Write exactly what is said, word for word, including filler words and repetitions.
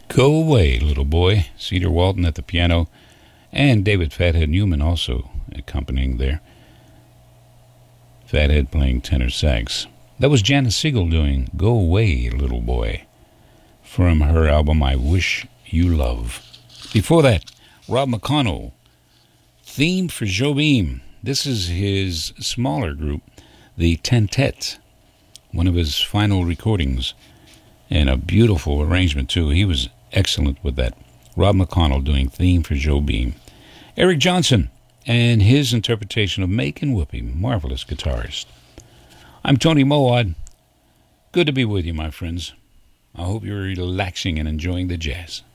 Go Away, Little Boy. Cedar Walton at the piano, and David Fathead Newman also accompanying there. Fathead playing tenor sax. That was Janis Siegel doing Go Away, Little Boy, from her album I Wish You Love. Before that, Rob McConnell, Theme for Jobim. This is his smaller group, the Tentet, one of his final recordings, and a beautiful arrangement too. He was excellent with that. Rob McConnell doing Theme for Jobim. Eric Johnson and his interpretation of Makin' Whoopee, marvelous guitarist. I'm Tony Moad. Good to be with you, my friends. I hope you're relaxing and enjoying the jazz.